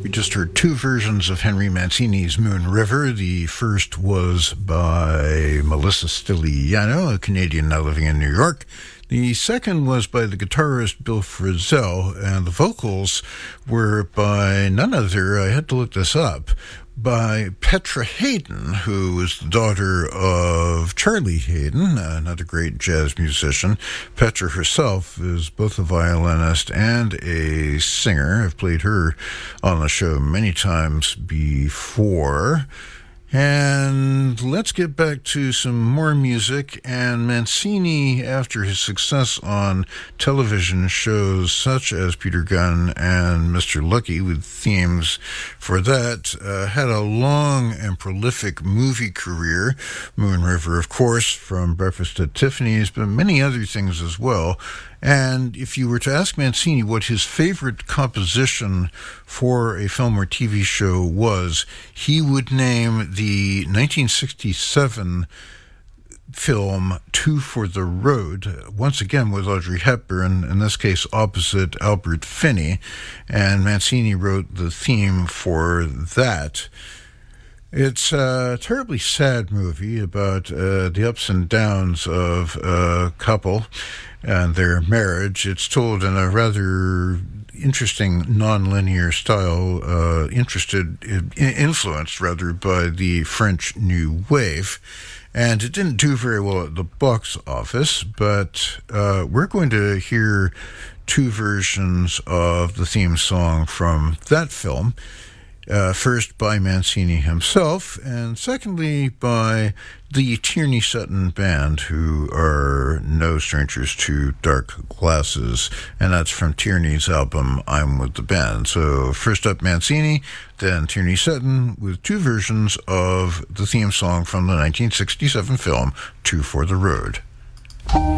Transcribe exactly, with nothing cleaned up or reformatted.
We just heard two versions of Henry Mancini's Moon River. The first was by Melissa Stiliano, a Canadian now living in New York. The second was by the guitarist Bill Frisell, and the vocals were by none other, I had to look this up, by Petra Haden, who is the daughter of Charlie Haden, another great jazz musician. Petra herself is both a violinist and a singer. I've played her on the show many times before. And let's get back to some more music. And Mancini, after his success on television shows such as Peter Gunn and Mister Lucky, with themes for that, uh, had a long and prolific movie career. Moon River, of course, from Breakfast at Tiffany's, but many other things as well. And if you were to ask Mancini what his favorite composition for a film or T V show was, he would name the nineteen sixty-seven film Two for the Road, once again with Audrey Hepburn, in this case opposite Albert Finney, and Mancini wrote the theme for that. It's a terribly sad movie about uh, the ups and downs of a couple and their marriage. It's told in a rather interesting non-linear style, uh, interested, influenced rather by the French New Wave. And it didn't do very well at the box office, but uh, we're going to hear two versions of the theme song from that film. Uh, first by Mancini himself, and secondly by the Tierney Sutton Band, who are no strangers to dark glasses, and that's from Tierney's album I'm With the Band. So first up Mancini, then Tierney Sutton, with two versions of the theme song from the nineteen sixty-seven film Two for the Road.